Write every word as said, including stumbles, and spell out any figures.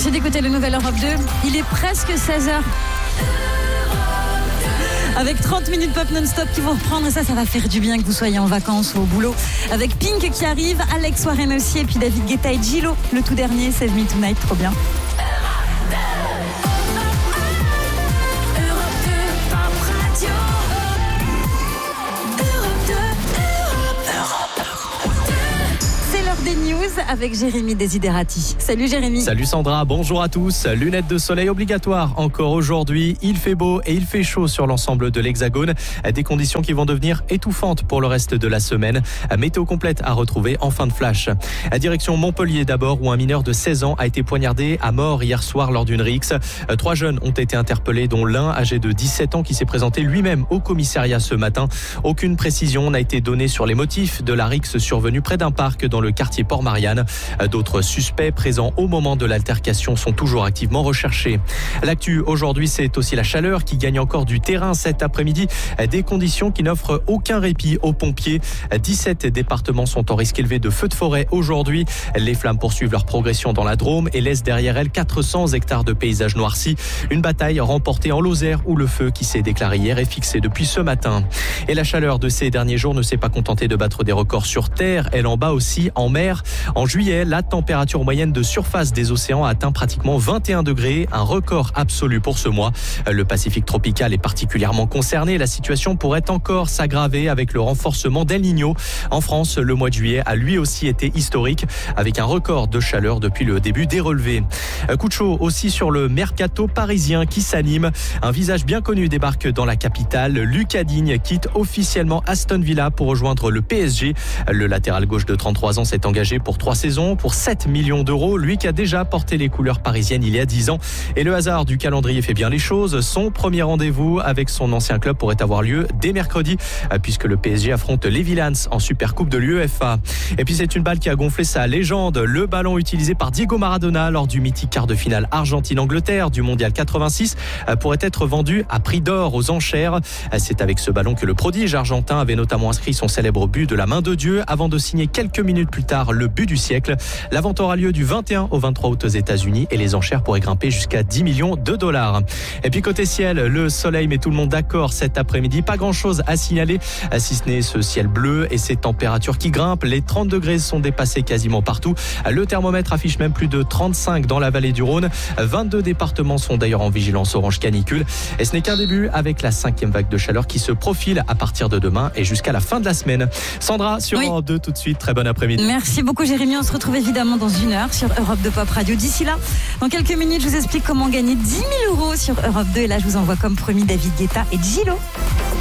Merci d'écouter le Nouvel Europe deux. Il est presque seize heures. Avec trente minutes pop non-stop qui vont reprendre. Et ça, ça va faire du bien que vous soyez en vacances ou au boulot. Avec Pink qui arrive, Alex Warren aussi, et puis David Guetta et Gillo. Le tout dernier, Save Me Tonight, trop bien. Des news avec Jérémy Desiderati. Salut Jérémy. Salut Sandra, bonjour à tous. Lunettes de soleil obligatoires encore aujourd'hui. Il fait beau et il fait chaud sur l'ensemble de l'Hexagone. Des conditions qui vont devenir étouffantes pour le reste de la semaine. Météo complète à retrouver en fin de flash. À direction Montpellier d'abord, où un mineur de seize ans a été poignardé à mort hier soir lors d'une rixe. Trois jeunes ont été interpellés, dont l'un âgé de dix-sept ans qui s'est présenté lui-même au commissariat ce matin. Aucune précision n'a été donnée sur les motifs de la rixe survenue près d'un parc dans le quartier Port-Marianne. D'autres suspects présents au moment de l'altercation sont toujours activement recherchés. L'actu aujourd'hui, c'est aussi la chaleur qui gagne encore du terrain cet après-midi. Des conditions qui n'offrent aucun répit aux pompiers. dix-sept départements sont en risque élevé de feux de forêt aujourd'hui. Les flammes poursuivent leur progression dans la Drôme et laissent derrière elles quatre cents hectares de paysages noircis. Une bataille remportée en Lozère où le feu qui s'est déclaré hier est fixé depuis ce matin. Et la chaleur de ces derniers jours ne s'est pas contentée de battre des records sur terre. Elle en bat aussi en mer. En juillet, la température moyenne de surface des océans a atteint pratiquement vingt et un degrés, un record absolu pour ce mois. Le Pacifique tropical est particulièrement concerné. La situation pourrait encore s'aggraver avec le renforcement d'El Niño. En France, le mois de juillet a lui aussi été historique, avec un record de chaleur depuis le début des relevés. Coup de chaud aussi sur le mercato parisien qui s'anime. Un visage bien connu débarque dans la capitale. Lucas Digne quitte officiellement Aston Villa pour rejoindre le P S G. Le latéral gauche de trente-trois ans s'est engagé pour trois saisons, pour sept millions d'euros. Lui qui a déjà porté les couleurs parisiennes il y a dix ans. Et le hasard du calendrier fait bien les choses. Son premier rendez-vous avec son ancien club pourrait avoir lieu dès mercredi, puisque le P S G affronte les Villans en Supercoupe de l'U E F A. Et puis c'est une balle qui a gonflé sa légende. Le ballon utilisé par Diego Maradona lors du mythique quart de finale Argentine-Angleterre du Mondial quatre-vingt-six pourrait être vendu à prix d'or aux enchères. C'est avec ce ballon que le prodige argentin avait notamment inscrit son célèbre but de la main de Dieu avant de signer quelques minutes plus tard le but du siècle. La vente aura lieu du vingt et un au vingt-trois août aux États-Unis et les enchères pourraient grimper jusqu'à dix millions de dollars. Et puis côté ciel, le soleil met tout le monde d'accord cet après-midi. Pas grand-chose à signaler, si ce n'est ce ciel bleu et ces températures qui grimpent. Les trente degrés sont dépassés quasiment partout. Le thermomètre affiche même plus de trente-cinq dans la vallée du Rhône. vingt-deux départements sont d'ailleurs en vigilance orange canicule. Et ce n'est qu'un début avec la cinquième vague de chaleur qui se profile à partir de demain et jusqu'à la fin de la semaine. Sandra, sur oui. Europe deux tout de suite. Très bon après-midi. Merci beaucoup Jérémy, on se retrouve évidemment dans une heure sur Europe deux Pop Radio. D'ici là, dans quelques minutes, je vous explique comment gagner dix mille euros sur Europe deux. Et là, je vous envoie comme promis David Guetta et Gillo.